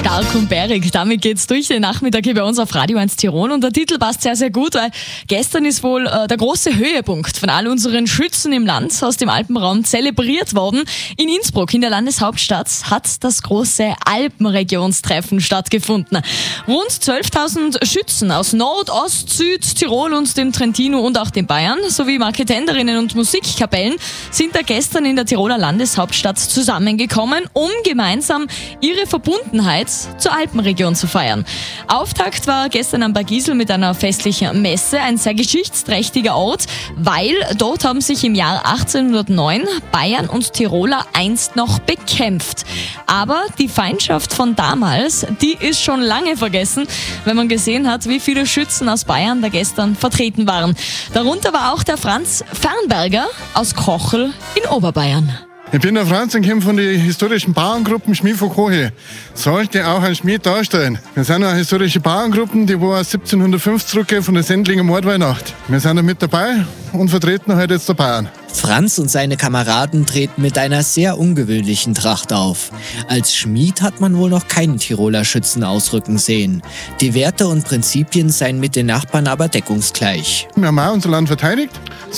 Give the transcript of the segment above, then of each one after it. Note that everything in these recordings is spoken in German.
Stark und bärig. Damit geht's durch den Nachmittag hier bei uns auf Radio 1 Tirol. Und der Titel passt sehr, sehr gut, weil gestern ist wohl der große Höhepunkt von all unseren Schützen im Land aus dem Alpenraum zelebriert worden. In Innsbruck, in der Landeshauptstadt, hat das große Alpenregionstreffen stattgefunden. Rund 12.000 Schützen aus Nord, Ost, Süd, Tirol und dem Trentino und auch den Bayern sowie Marketenderinnen und Musikkapellen sind da gestern in der Tiroler Landeshauptstadt zusammengekommen, um gemeinsam ihre Verbundenheit zur Alpenregion zu feiern. Auftakt war gestern am Bergisel mit einer festlichen Messe, ein sehr geschichtsträchtiger Ort, weil dort haben sich im Jahr 1809 Bayern und Tiroler einst noch bekämpft. Aber die Feindschaft von damals, die ist schon lange vergessen, wenn man gesehen hat, wie viele Schützen aus Bayern da gestern vertreten waren. Darunter war auch der Franz Fernberger aus Kochel in Oberbayern. Ich bin der Franz und komme von den historischen Bauerngruppen Schmied von Koche. Sollte auch ein Schmied darstellen. Wir sind eine historische Bauerngruppen, die war 1705 zurückgehen von der Sendlinger Mordweihnacht. Wir sind da mit dabei und vertreten heute jetzt der Bayern. Franz und seine Kameraden treten mit einer sehr ungewöhnlichen Tracht auf. Als Schmied hat man wohl noch keinen Tiroler Schützen ausrücken sehen. Die Werte und Prinzipien seien mit den Nachbarn aber deckungsgleich. Wir haben auch unser Land verteidigt,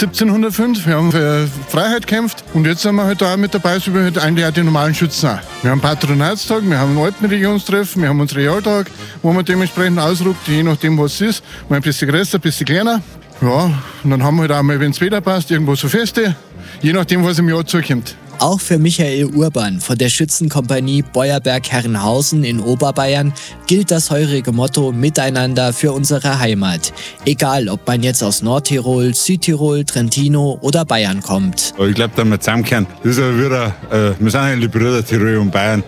1705. Wir haben für Freiheit gekämpft und jetzt sind wir halt da mit dabei, so wie halt eigentlich auch die normalen Schützen auch. Wir haben Patronatstag, wir haben einen Alpenregionstreffen, wir haben unseren Jahrtag, wo man dementsprechend ausrückt, je nachdem was es ist. Mal ein bisschen größer, ein bisschen kleiner. Ja, und dann haben wir halt auch mal, wenn es Wetter passt, irgendwo so Feste, je nachdem, was im Jahr zukommt. Auch für Michael Urban von der Schützenkompanie Beuerberg-Herrenhausen in Oberbayern gilt das heurige Motto Miteinander für unsere Heimat. Egal, ob man jetzt aus Nordtirol, Südtirol, Trentino oder Bayern kommt. Ich glaube, da wir zusammenkehren, das ist ja wieder, wir sind eigentlich Brüder, Tirol und Bayern.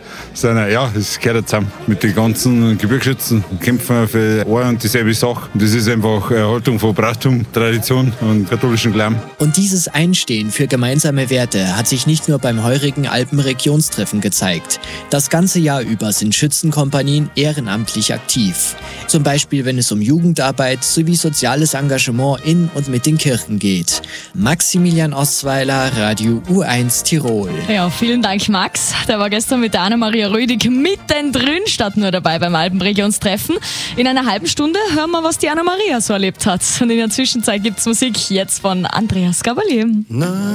Das gehört zusammen. Mit den ganzen Gebirgsschützen kämpfen für eine und dieselbe Sache. Das ist einfach Erhaltung von Brauchtum, Tradition und katholischen Glauben. Und dieses Einstehen für gemeinsame Werte hat sich nicht nur beim heurigen Alpenregionstreffen gezeigt. Das ganze Jahr über sind Schützenkompanien ehrenamtlich aktiv. Zum Beispiel, wenn es um Jugendarbeit sowie soziales Engagement in und mit den Kirchen geht. Maximilian Ostweiler, Radio U1 Tirol. Ja, vielen Dank, Max. Der war gestern mit der Anna-Maria Rödig mittendrin statt nur dabei beim Alpenregionstreffen. In einer halben Stunde hören wir, was die Anna-Maria so erlebt hat. Und in der Zwischenzeit gibt's Musik jetzt von Andreas Gabalier.